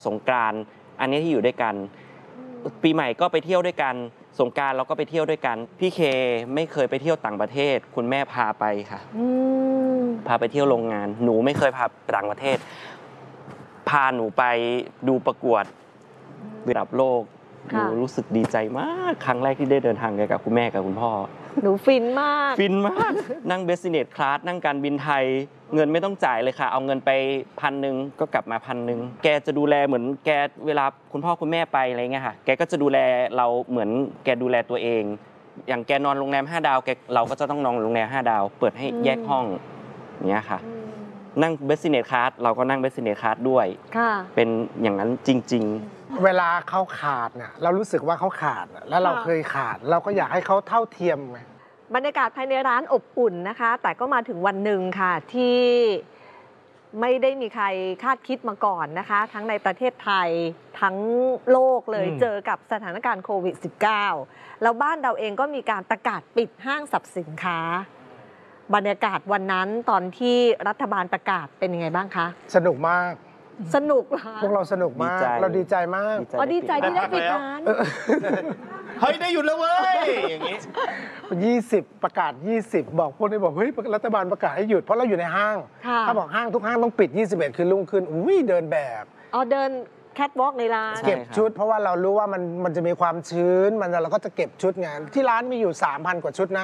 สงกรานต์อันนี้ที่อยู่ด้วยกันปีใหม่ก็ไปเที่ยวด้วยกันสงกรานต์เราก็ไปเที่ยวด้วยกันพี่เคไม่เคยไปเที่ยวต่างประเทศคุณแม่พาไปค่ะพาไปเที่ยวโรงงานหนูไม่เคยพาไปต่างประเทศพาหนูไปดูประกวดระดับโลกหนูรู้สึกดีใจมากครั้งแรกที่ได้เดินทางกับคุณแม่กับคุณพ่อหนูฟินมากนั่ง Business Class นั่งการบินไทยเงินไม่ต้องจ่ายเลยค่ะเอาเงินไป1,000ก็กลับมา1,000แกจะดูแลเหมือนแกเวลาคุณพ่อคุณแม่ไปอะไรเงี้ยค่ะแกก็จะดูแลเราเหมือนแกดูแลตัวเองอย่างแกนอนโรงแรม5 ดาวเราก็จะต้องนอนโรงแรม5 ดาวเปิดให้แยกห้องเนี้ยค่ะนั่ง Business Class เราก็นั่ง Business Class ด้วยเป็นอย่างนั้นจริงๆเวลาเขาขาดเนี่ยเรารู้สึกว่าเขาขาดแล้วเราเคยขาดเราก็อยากให้เขาเท่าเทียมไงบรรยากาศภายในร้านอบอุ่นนะคะแต่ก็มาถึงวันหนึ่งค่ะที่ไม่ได้มีใครคาดคิดมาก่อนนะคะทั้งในประเทศไทยทั้งโลกเลยเจอกับสถานการณ์โควิด -19 แล้วบ้านเราเองก็มีการประกาศปิดห้างสรรพสินค้าบรรยากาศวันนั้นตอนที่รัฐบาลประกาศเป็นยังไงบ้างคะสนุกมากสนุกเหรอพวกเราสนุกมากเราดีใจมากดีใจที่ได้ปิดร้านเฮ้ยได้หยุดแล้วเว้ยอย่างนี้ 20ประกาศ20บอกพวกนี้บอกเฮ้ยรัฐบาลประกาศให้หยุดเพราะเราอยู่ในห้างถ้าบอกห้างทุกห้างต้องปิด21คือรุ่งขึ้นอุ้ยเดินแบบเดินแคทวอล์กในร้านเก็บชุดเพราะว่าเรารู้ว่ามันจะมีความชื้นเราก็จะเก็บชุดไงที่ร้านมีอยู่ 3,000 กว่าชุดนะ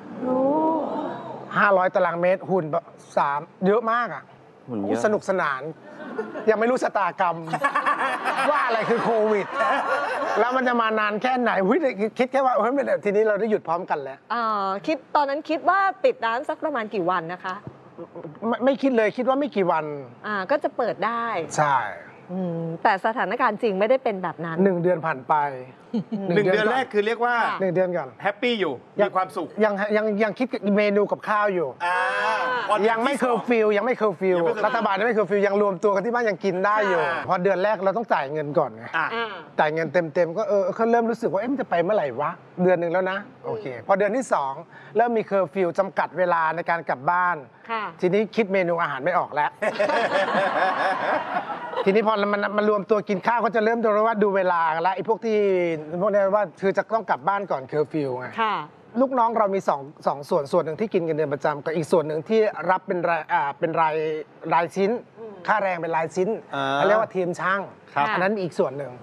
500 ตารางเมตรหุ่น3เยอะมากอ่ะสนุกสนานยังไม่รู้ชะตากรรมว่าอะไรคือโควิดแล้วมันจะมานานแค่ไหนคิดแค่ว่าทีนี้เราได้หยุดพร้อมกันแล้วตอนนั้นคิดว่าปิดร้านสักประมาณกี่วันนะคะไม่คิดเลยคิดว่าไม่กี่วันก็จะเปิดได้ใช่แต่สถานการณ์จริงไม่ได้เป็นแบบนั้น 1 เดือนผ่านไป 1 เดือนแรกคือเรียกว่า 1 เดือนก่อนแฮปปี้อยู่มีความสุขยังคิดเมนูกับข้าวอยู่ยังไม่เคอร์ฟิวรัฐบาลยังไม่เคอร์ฟิวยังรวมตัวกันที่บ้านยังกินได้อยู่พอเดือนแรกเราต้องจ่ายเงินก่อนไงจ่ายเงินเต็มก็เขาเริ่มรู้สึกว่ามันจะไปเมื่อไหร่วะเดือนหนึ่งแล้วนะโอเคพอเดือนที่2เริ่มมีเคอร์ฟิวจำกัดเวลาในการกลับบ้านทีนี้คิดเมนูอาหารไม่ออกแล้วทีนี้พอมันรวมตัวกินข้าวก็จะเริ่มดูเวลาแล้วไอ้พวกนี้ว่าคือจะต้องกลับบ้านก่อนเคอร์ฟิวไงลูกน้องเรามี2ส่วนหนึ่งที่กินเงินเดือนประจำกับอีกส่วนหนึ่งที่รับเป็นรายชิ้นค่าแรงเป็นรายชิ้นเขาเรียกว่าทีมช่างอันนั้นอีกส่วนหนึ่ง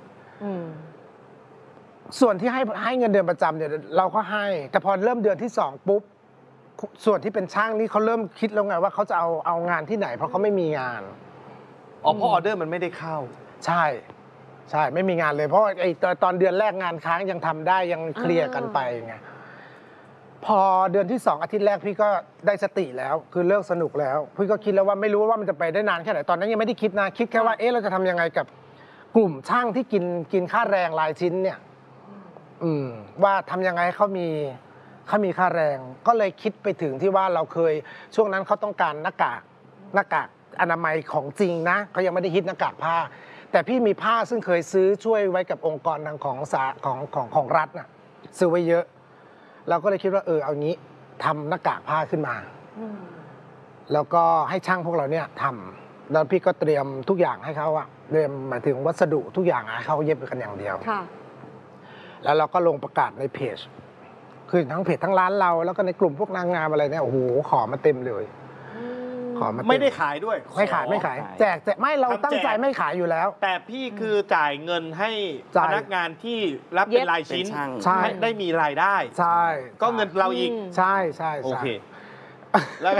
ส่วนที่ให้เงินเดือนประจำเนี่ยเราก็ให้แต่พอเริ่มเดือนที่2ปุ๊บส่วนที่เป็นช่างนี่เขาเริ่มคิดแล้วไงว่าเขาจะเอางานที่ไหนเพราะเขาไม่มีงานเพราะออเดอร์มันไม่ได้เข้าใช่ไม่มีงานเลยเพราะไอ้ตอนเดือนแรกงานค้างยังทำได้ยังเคลียร์กันไปไงพอเดือนที่2อาทิตย์แรกพี่ก็ได้สติแล้วคือเลิกสนุกแล้วพี่ก็คิดแล้วว่าไม่รู้ว่ามันจะไปได้นานแค่ไหนตอนนั้นยังไม่ได้คิดนะคิดแค่ว่าเราจะทำยังไงกับกลุ่มช่างที่กินค่าแรงรายชิ้นเนี่ยว่าทำยังไงให้เขามีค่าแรงก็เลยคิดไปถึงที่ว่าเราเคยช่วงนั้นเขาต้องการหน้ากากอนามัยของจริงนะเขายังไม่ได้ฮิตหน้ากากผ้าแต่พี่มีผ้าซึ่งเคยซื้อช่วยไว้กับองค์กรทางของรัฐน่ะซื้อไว้เยอะเราก็เลยคิดว่าเอางี้ทำหน้ากากผ้าขึ้นมาแล้วก็ให้ช่างพวกเราเนี่ยทำแล้วพี่ก็เตรียมทุกอย่างให้เขาอะเตรียมหมายถึงวัสดุทุกอย่างให้เขาเย็บกันอย่างเดียวแล้วเราก็ลงประกาศในเพจคือทั้งเพจทั้งร้านเราแล้วก็ในกลุ่มพวกนางงามอะไรเนี่ยโอ้โหขอมาเต็มเลยไม่ได้ขายด้วยไม่ขายแจกไม่เราตั้งใจไม่ขายอยู่แล้วแต่พี่คือจ่ายเงินให้พนักงานที่รับเป็นรายชิ้นได้มีรายได้ใช่ก็เงินเราอีกใช่โอเคแล้ว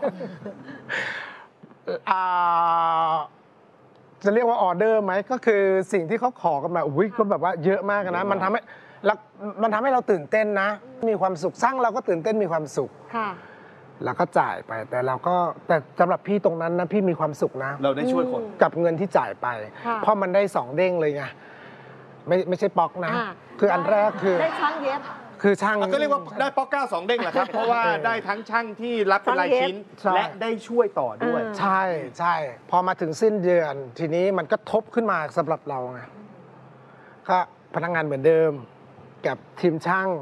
จะเรียกว่าออเดอร์ไหมก็คือสิ่งที่เขาขอกันมาก็แบบว่าเยอะมากนะมันทำให้เราตื่นเต้นนะมีความสุขสร้างเราก็ตื่นเต้นมีความสุขแล้วก็จ่ายไปแต่สำหรับพี่ตรงนั้นนะพี่มีความสุขนะเราได้ช่วยคนกับเงินที่จ่ายไปเพราะมันได้2เด้งเลยไงไม่ใช่ป๊อกนะคืออันแรกคือได้ช่างเย็บคือช่างก็เรียกว่าได้ป๊อก9 2 เด้งแหละครับเพราะว่าได้ทั้งช่างที่รับเป็นรายชิ้นและได้ช่วยต่อด้วยใช่พอมาถึงสิ้นเดือนทีนี้มันก็ทบขึ้นมาสำหรับเราไงก็พนักงานเหมือนเดิมกับทีมช่าง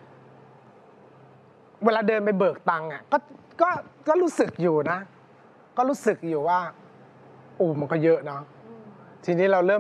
เวลาเดินไปเบิกตังค์อ่ะก็รู้สึกอยู่นะก็รู้สึกอยู่ว่ามันก็เยอะเนาะทีนี้เราเริ่ม